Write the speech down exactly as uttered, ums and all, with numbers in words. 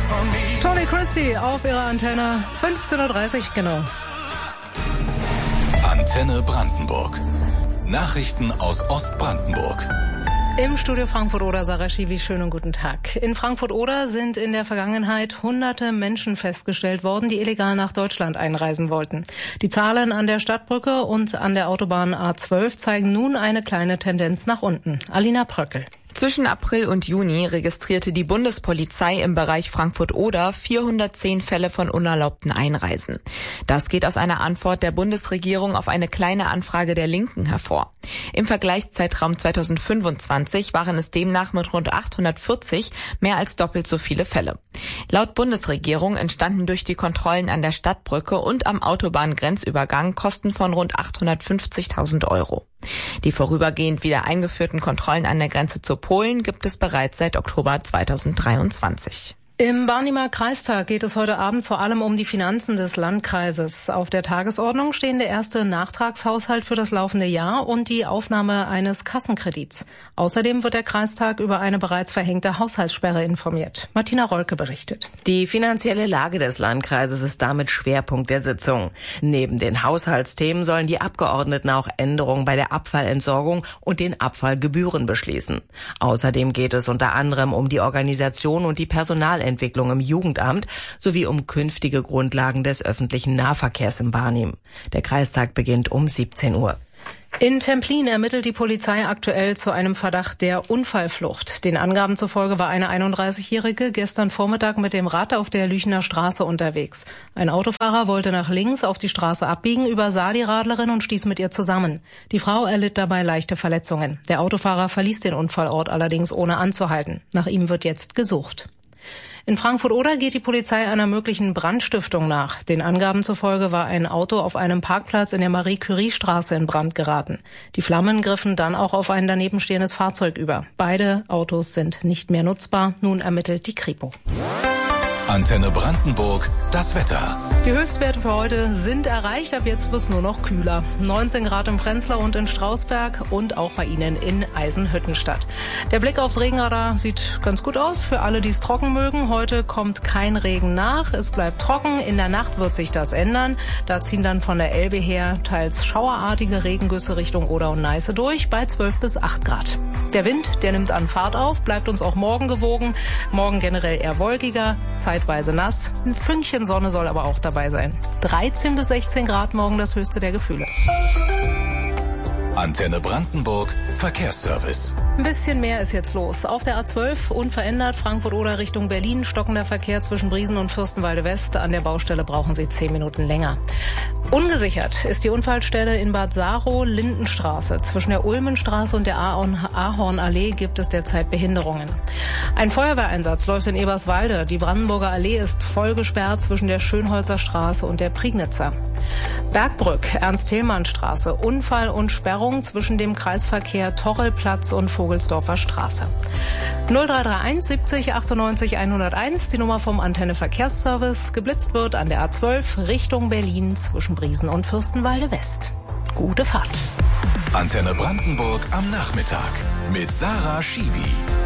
Tony Christie auf ihrer Antenne, fünfzehn Uhr dreißig, genau. Antenne Brandenburg. Nachrichten aus Ostbrandenburg. Im Studio Frankfurt-Oder, Sarah Schiwi, schönen guten Tag. In Frankfurt-Oder sind in der Vergangenheit hunderte Menschen festgestellt worden, die illegal nach Deutschland einreisen wollten. Die Zahlen an der Stadtbrücke und an der Autobahn A zwölf zeigen nun eine kleine Tendenz nach unten. Alina Pröckel. Zwischen April und Juni registrierte die Bundespolizei im Bereich Frankfurt-Oder vierhundertzehn Fälle von unerlaubten Einreisen. Das geht aus einer Antwort der Bundesregierung auf eine kleine Anfrage der Linken hervor. Im Vergleichszeitraum zweitausendfünfundzwanzig waren es demnach mit rund achthundertvierzig mehr als doppelt so viele Fälle. Laut Bundesregierung entstanden durch die Kontrollen an der Stadtbrücke und am Autobahngrenzübergang Kosten von rund achthundertfünfzigtausend Euro. Die vorübergehend wieder eingeführten Kontrollen an der Grenze zu Polen gibt es bereits seit Oktober zweitausenddreiundzwanzig. Im Barnimer Kreistag geht es heute Abend vor allem um die Finanzen des Landkreises. Auf der Tagesordnung stehen der erste Nachtragshaushalt für das laufende Jahr und die Aufnahme eines Kassenkredits. Außerdem wird der Kreistag über eine bereits verhängte Haushaltssperre informiert. Martina Rolke berichtet. Die finanzielle Lage des Landkreises ist damit Schwerpunkt der Sitzung. Neben den Haushaltsthemen sollen die Abgeordneten auch Änderungen bei der Abfallentsorgung und den Abfallgebühren beschließen. Außerdem geht es unter anderem um die Organisation und die Personalentwicklung Entwicklung im Jugendamt sowie um künftige Grundlagen des öffentlichen Nahverkehrs im Barnim. Der Kreistag beginnt um siebzehn Uhr. In Templin ermittelt die Polizei aktuell zu einem Verdacht der Unfallflucht. Den Angaben zufolge war eine einunddreißigjährige gestern Vormittag mit dem Rad auf der Lüchener Straße unterwegs. Ein Autofahrer wollte nach links auf die Straße abbiegen, übersah die Radlerin und stieß mit ihr zusammen. Die Frau erlitt dabei leichte Verletzungen. Der Autofahrer verließ den Unfallort allerdings ohne anzuhalten. Nach ihm wird jetzt gesucht. In Frankfurt-Oder geht die Polizei einer möglichen Brandstiftung nach. Den Angaben zufolge war ein Auto auf einem Parkplatz in der Marie-Curie-Straße in Brand geraten. Die Flammen griffen dann auch auf ein daneben stehendes Fahrzeug über. Beide Autos sind nicht mehr nutzbar. Nun ermittelt die Kripo. Antenne Brandenburg, das Wetter. Die Höchstwerte für heute sind erreicht. Ab jetzt wird es nur noch kühler. neunzehn Grad im Prenzlau und in Strausberg und auch bei Ihnen in Eisenhüttenstadt. Der Blick aufs Regenradar sieht ganz gut aus für alle, die es trocken mögen. Heute kommt kein Regen nach. Es bleibt trocken. In der Nacht wird sich das ändern. Da ziehen dann von der Elbe her teils schauerartige Regengüsse Richtung Oder und Neiße durch bei zwölf bis acht Grad. Der Wind, der nimmt an Fahrt auf, bleibt uns auch morgen gewogen. Morgen generell eher wolkiger, zeitweise nass. Ein Fünkchen Sonne soll aber auch dabei sein. dreizehn bis sechzehn Grad morgen das höchste der Gefühle. Antenne Brandenburg, Verkehrsservice. Ein bisschen mehr ist jetzt los. Auf der A zwölf unverändert Frankfurt-Oder Richtung Berlin, stockender Verkehr zwischen Briesen und Fürstenwalde West. An der Baustelle brauchen Sie zehn Minuten länger. Ungesichert ist die Unfallstelle in Bad Saro, Lindenstraße. Zwischen der Ulmenstraße und der Ahornallee gibt es derzeit Behinderungen. Ein Feuerwehreinsatz läuft in Eberswalde. Die Brandenburger Allee ist voll gesperrt zwischen der Schönholzer Straße und der Prignitzer. Bergbrück, Ernst-Thälmann-Straße, Unfall und Sperrung zwischen dem Kreisverkehr Torrelplatz und Vogelsdorfer Straße. null drei drei eins siebzig achtundneunzig hunderteins, die Nummer vom Antenne Verkehrsservice. Geblitzt wird an der A zwölf Richtung Berlin zwischen Briesen und Fürstenwalde West. Gute Fahrt. Antenne Brandenburg am Nachmittag mit Sarah Schiwi.